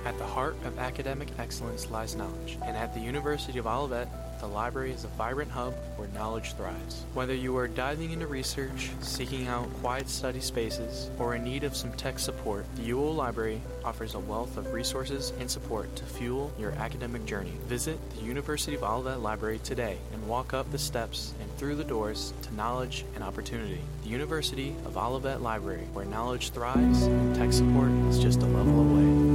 At the heart of academic excellence lies knowledge, and at the University of Olivet, the library is a vibrant hub where knowledge thrives. Whether you are diving into research, seeking out quiet study spaces, or in need of some tech support, the UO Library offers a wealth of resources and support to fuel your academic journey. Visit the University of Olivet Library today and walk up the steps and through the doors to knowledge and opportunity. The University of Olivet Library, where knowledge thrives and tech support is just a level away.